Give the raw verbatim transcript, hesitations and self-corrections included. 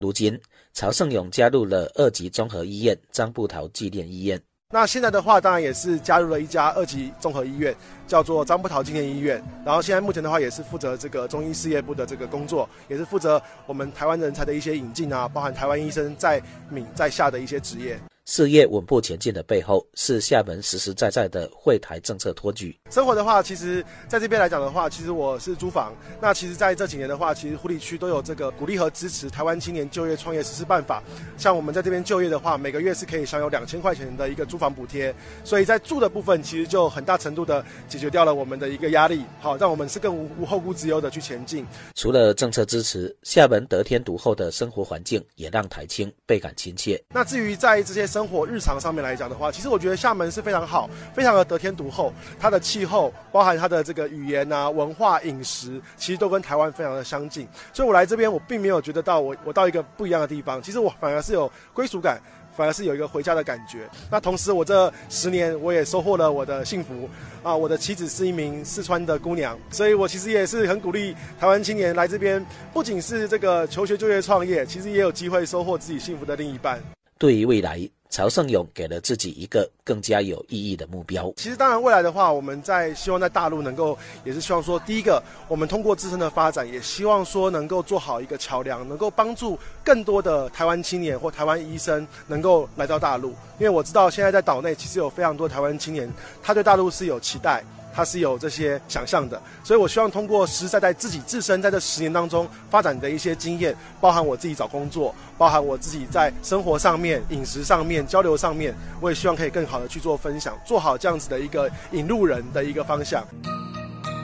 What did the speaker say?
如今，曹胜勇加入了二级综合医院张步桃纪念医院。 那现在的话，当然也是加入了一家二级综合医院，叫做张步桃纪念医院。然后现在目前的话，也是负责这个中医事业部的这个工作，也是负责我们台湾人才的一些引进啊，包含台湾医生在闽在下的一些职业。 事业稳步前进的背后，是厦门实实在在的惠台政策托举。 生活的话，其实在这边来讲的话，其实我是租房。那其实在这几年的话，其实湖里区都有这个鼓励和支持台湾青年就业创业实施办法。像我们在这边就业的话，每个月是可以享有两千块钱的一个租房补贴。所以在住的部分，其实就很大程度的解决掉了我们的一个压力，好，让我们是更无无后顾之忧的去前进。 除了政策支持，厦门得天独厚的生活环境也让台青倍感亲切。 那至于在这些生活日常上面来讲的话，其实我觉得厦门是非常好，非常的得天独厚。它的气候，包含它的这个语言啊、文化、饮食，其实都跟台湾非常的相近。所以我来这边，我并没有觉得到我我到一个不一样的地方，其实我反而是有归属感。反而是有一个回家的感觉。那同时，我这十年我也收获了我的幸福啊！我的妻子是一名四川的姑娘，所以我其实也是很鼓励台湾青年来这边，不仅是这个求学、就业、创业，其实也有机会收获自己幸福的另一半。 对于未来，曹胜勇给了自己一个更加有意义的目标。 其实当然未来的话，我们在希望在大陆能够，也是希望说，第一个，我们通过自身的发展，也希望说能够做好一个桥梁，能够帮助更多的台湾青年或台湾医生能够来到大陆。因为我知道现在在岛内其实有非常多台湾青年，他对大陆是有期待，他是有这些想象的，所以我希望通过实实在在自己自身在这十年当中发展的一些经验，包含我自己找工作，包含我自己在生活上面、饮食上面、交流上面，我也希望可以更好的去做分享，做好这样子的一个引路人的一个方向。